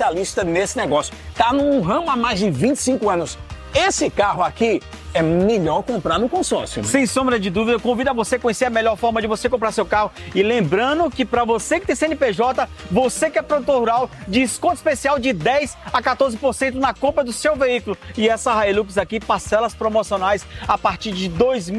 especialista nesse negócio. Tá num ramo há mais de 25 anos. Esse carro aqui é melhor comprar no consórcio, né? Sem sombra de dúvida, eu convido a você a conhecer a melhor forma de você comprar seu carro. E lembrando que para você que tem CNPJ, você que é produtor rural, desconto especial de 10% a 14% na compra do seu veículo. E essa Hilux aqui, parcelas promocionais a partir de R$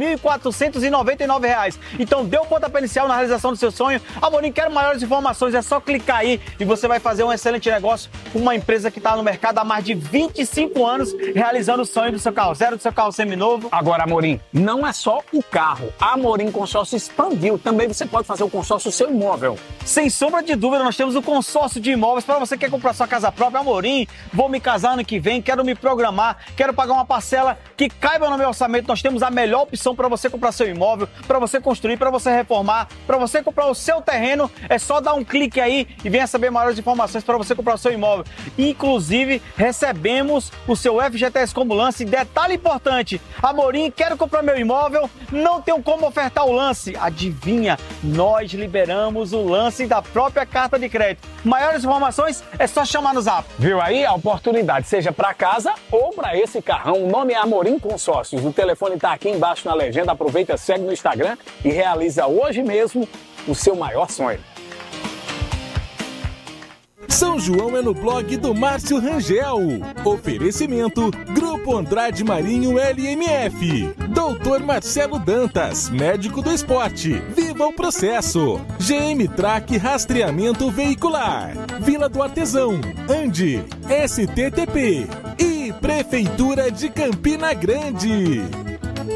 2.499. Então dê o pontapé inicial na realização do seu sonho. Amorim, quero maiores informações, é só clicar aí e você vai fazer um excelente negócio com uma empresa que está no mercado há mais de 25 anos, realizando o sonho do seu carro zero, do seu carro seminovo. Agora, Amorim, não é só o carro. A Amorim Consórcio expandiu. Também você pode fazer o consórcio do seu imóvel. Sem sombra de dúvida, nós temos o consórcio de imóveis para você que quer comprar sua casa própria. Amorim, vou me casar ano que vem, quero me programar, quero pagar uma parcela que caiba no meu orçamento. Nós temos a melhor opção para você comprar seu imóvel, para você construir, para você reformar, para você comprar o seu terreno. É só dar um clique aí e venha saber maiores informações para você comprar o seu imóvel. Inclusive, recebemos o seu FGTS como lance. Detalhe importante, Amorim, quero comprar meu imóvel, não tenho como ofertar o lance. Adivinha, nós liberamos o lance da própria carta de crédito. Maiores informações é só chamar no Zap. Viu aí a oportunidade, seja para casa ou para esse carrão. O nome é Amorim Consórcios. O telefone está aqui embaixo na legenda. Aproveita, segue no Instagram e realiza hoje mesmo o seu maior sonho. São João é no blog do Márcio Rangel. Oferecimento Grupo Andrade Marinho LMF. Doutor Marcelo Dantas, médico do esporte. Viva o processo. GM Track Rastreamento Veicular. Vila do Artesão. Andi. STTP. E Prefeitura de Campina Grande.